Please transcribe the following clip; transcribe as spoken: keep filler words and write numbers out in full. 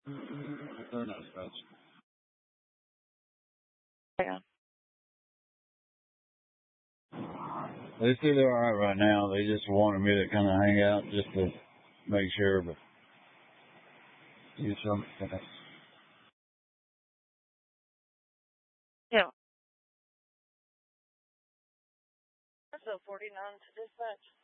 They're not special. Yeah. They say they're alright right now. They just wanted me to kind of hang out just to make sure, but you something. Yeah. That's a forty-nine to dispatch.